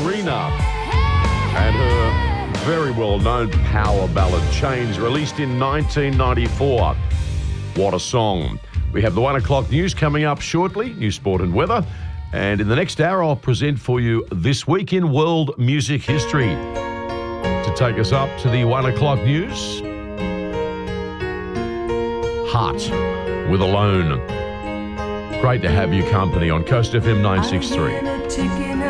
Serena and her very well-known power ballad Chains, released in 1994. What a song. We have the 1 o'clock news coming up shortly, news, sport and weather. And in the next hour, I'll present for you This Week in World Music History. To take us up to the 1 o'clock news, Heart with Alone. Great to have you company on Coast FM 963.